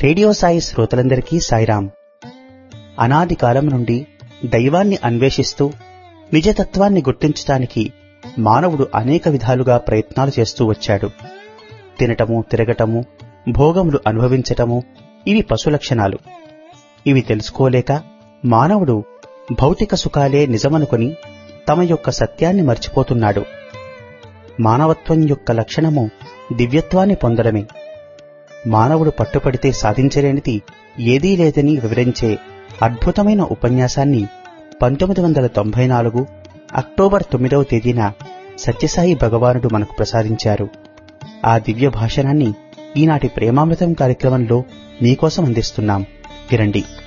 Radio Sai శ్రోతలందరికీ సాయిరాం. అనాది కాలం నుండి దైవాన్ని అన్వేషిస్తూ నిజతత్వాన్ని గుర్తించటానికి మానవుడు అనేక విధాలుగా ప్రయత్నాలు చేస్తూ వచ్చాడు. తినటము, తిరగటము, భోగములు అనుభవించటము ఇవి పశు లక్షణాలు. ఇవి తెలుసుకోలేక మానవుడు భౌతిక సుఖాలే నిజమనుకొని తమ యొక్క సత్యాన్ని మర్చిపోతున్నాడు. మానవత్వం యొక్క లక్షణము దివ్యత్వాన్ని పొందడమే. మానవుడు పట్టుపడితే సాధించలేనిది ఏదీ లేదని వివరించే అద్భుతమైన ఉపన్యాసాన్ని 1994 అక్టోబర్ 9వ తేదీన సత్యసాయి భగవానుడు మనకు ప్రసాదించారు. ఆ దివ్య భాషణాన్ని ఈనాటి ప్రేమామృతం కార్యక్రమంలో మీకోసం అందిస్తున్నాం. వినండి.